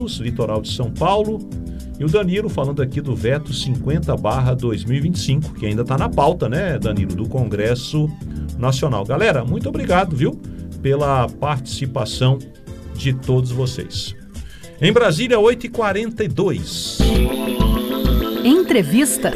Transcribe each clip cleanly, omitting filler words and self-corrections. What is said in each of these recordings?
litoral de São Paulo, e o Danilo falando aqui do veto 50/2025, que ainda está na pauta, né, Danilo, do Congresso Nacional. Galera, muito obrigado, viu, pela participação de todos vocês. Em Brasília, 8h42. Entrevista.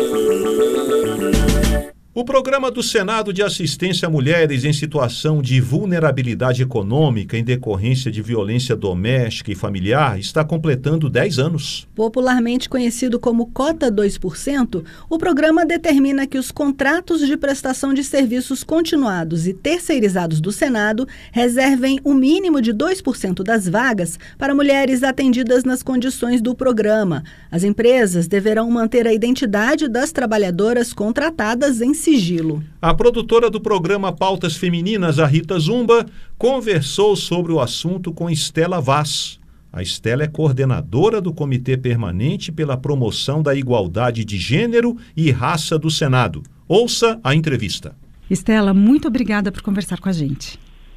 O Programa do Senado de Assistência a Mulheres em Situação de Vulnerabilidade Econômica em decorrência de violência doméstica e familiar está completando 10 anos. Popularmente conhecido como Cota 2%, o programa determina que os contratos de prestação de serviços continuados e terceirizados do Senado reservem o mínimo de 2% das vagas para mulheres atendidas nas condições do programa. As empresas deverão manter a identidade das trabalhadoras contratadas em sigilo. A produtora do programa Pautas Femininas, a Rita Zumba, conversou sobre o assunto com Estela Vaz. A Estela é coordenadora do Comitê Permanente pela Promoção da Igualdade de Gênero e Raça do Senado. Ouça a entrevista. Estela, muito obrigada por conversar com a gente.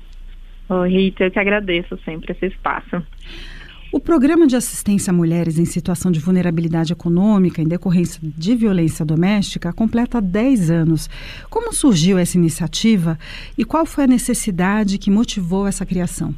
Oi, Rita, eu que agradeço sempre esse espaço. O Programa de Assistência a Mulheres em Situação de Vulnerabilidade Econômica em decorrência de violência doméstica completa 10 anos. Como surgiu essa iniciativa e qual foi a necessidade que motivou essa criação?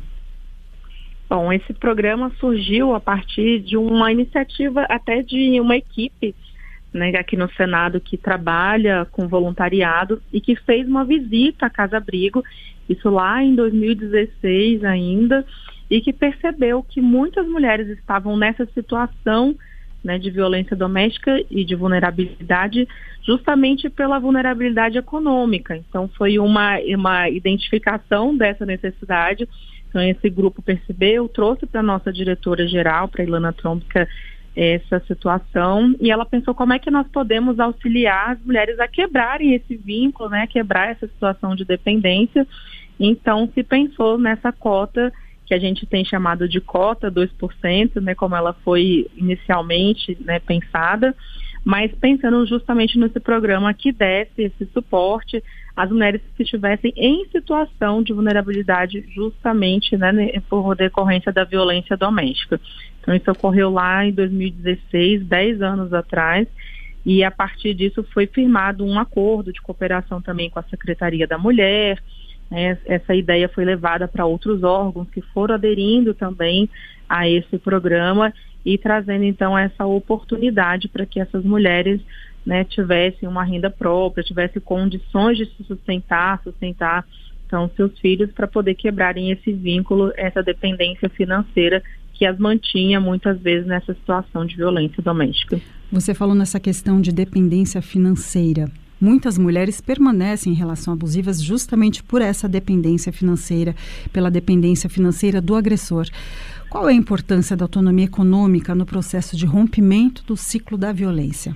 Bom, esse programa surgiu a partir de uma iniciativa até de uma equipe, né, aqui no Senado que trabalha com voluntariado e que fez uma visita à Casa Abrigo, isso lá em 2016 ainda, e que percebeu que muitas mulheres estavam nessa situação, né, de violência doméstica e de vulnerabilidade, justamente pela vulnerabilidade econômica. Então foi uma identificação dessa necessidade. Então esse grupo percebeu, trouxe para a nossa diretora-geral, para a Ilana Tromska, essa situação, e ela pensou como é que nós podemos auxiliar as mulheres a quebrarem esse vínculo, né, a quebrar essa situação de dependência. Então se pensou nessa cota que a gente tem chamado de Cota 2%, né, como ela foi inicialmente, né, pensada, mas pensando justamente nesse programa que desse esse suporte às mulheres que estivessem em situação de vulnerabilidade justamente, né, por decorrência da violência doméstica. Então isso ocorreu lá em 2016, 10 anos atrás, e a partir disso foi firmado um acordo de cooperação também com a Secretaria da Mulher. Essa ideia foi levada para outros órgãos que foram aderindo também a esse programa e trazendo então essa oportunidade para que essas mulheres, né, tivessem uma renda própria, tivessem condições de se sustentar então seus filhos, para poder quebrarem esse vínculo, essa dependência financeira que as mantinha muitas vezes nessa situação de violência doméstica. Você falou nessa questão de dependência financeira. Muitas mulheres permanecem em relações abusivas justamente por essa dependência financeira, pela dependência financeira do agressor. Qual é a importância da autonomia econômica no processo de rompimento do ciclo da violência?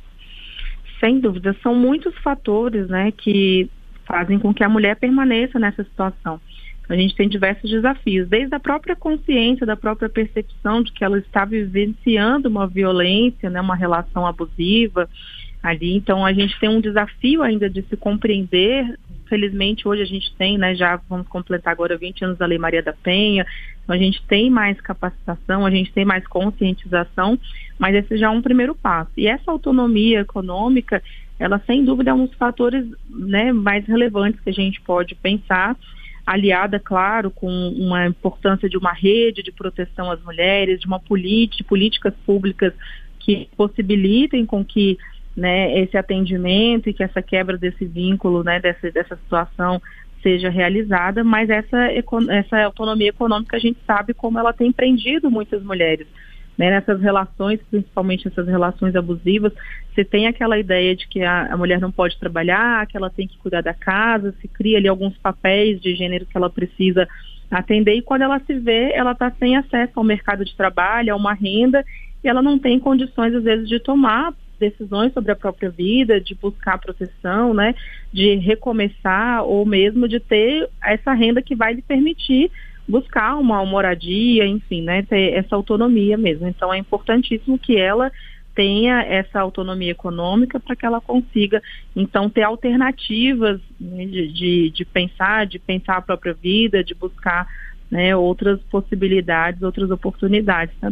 Sem dúvida, são muitos fatores, né, que fazem com que a mulher permaneça nessa situação. A gente tem diversos desafios, desde a própria consciência, da própria percepção de que ela está vivenciando uma violência, né, uma relação abusiva ali. Então a gente tem um desafio ainda de se compreender. Felizmente hoje a gente tem, né, já vamos completar agora 20 anos da Lei Maria da Penha, então a gente tem mais capacitação, a gente tem mais conscientização, mas esse já é um primeiro passo. E essa autonomia econômica, ela sem dúvida é um dos fatores, né, mais relevantes que a gente pode pensar, aliada, claro, com uma importância de uma rede de proteção às mulheres, de políticas públicas que possibilitem com que, né, esse atendimento e que essa quebra desse vínculo, né, dessa situação seja realizada, mas essa autonomia econômica a gente sabe como ela tem prendido muitas mulheres, né, nessas relações, principalmente essas relações abusivas. Você tem aquela ideia de que a mulher não pode trabalhar, que ela tem que cuidar da casa, se cria ali alguns papéis de gênero que ela precisa atender, e quando ela se vê, ela está sem acesso ao mercado de trabalho, a uma renda, e ela não tem condições às vezes de tomar decisões sobre a própria vida, de buscar proteção, né, de recomeçar ou mesmo de ter essa renda que vai lhe permitir buscar uma moradia, enfim, né, ter essa autonomia mesmo. Então é importantíssimo que ela tenha essa autonomia econômica para que ela consiga, então, ter alternativas, né, de pensar a própria vida, de buscar né, outras possibilidades, outras oportunidades